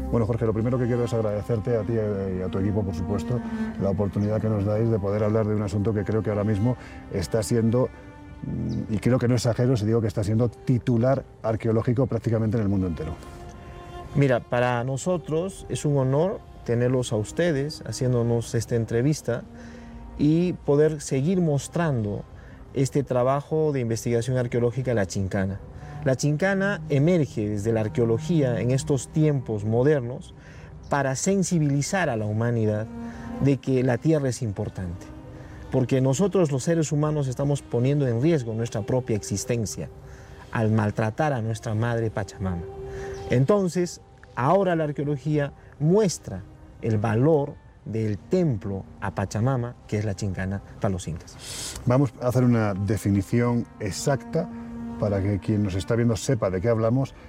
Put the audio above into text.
Bueno, Jorge, lo primero que quiero es agradecerte a ti y a tu equipo, por supuesto, la oportunidad que nos dais de poder hablar de un asunto que creo que ahora mismo está siendo, y creo que no exagero si digo que está siendo titular arqueológico prácticamente en el mundo entero. Mira, para nosotros es un honor tenerlos a ustedes haciéndonos esta entrevista y poder seguir mostrando este trabajo de investigación arqueológica de la Chincana. La Chincana emerge desde la arqueología en estos tiempos modernos para sensibilizar a la humanidad de que la tierra es importante, porque nosotros los seres humanos estamos poniendo en riesgo nuestra propia existencia al maltratar a nuestra madre Pachamama. Entonces, ahora la arqueología muestra el valor del templo a Pachamama, que es la Chincana para los incas. Vamos a hacer una definición exacta para que quien nos está viendo sepa de qué hablamos.